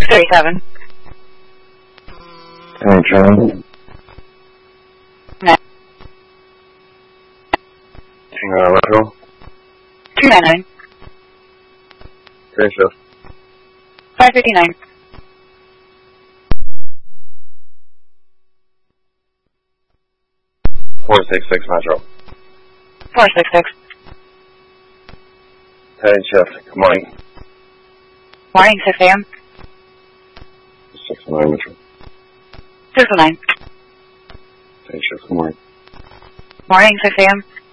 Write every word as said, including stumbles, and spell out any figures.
thirty-seven. Hey, Charlie. Nine. Uh, Retro. two ninety-nine. Day shift. five fifty-nine. four six six Metro. four six six. Day shift. Good morning. Morning, six a m. six oh nine Metro. six oh nine. Day shift. Good morning. Morning, six a m.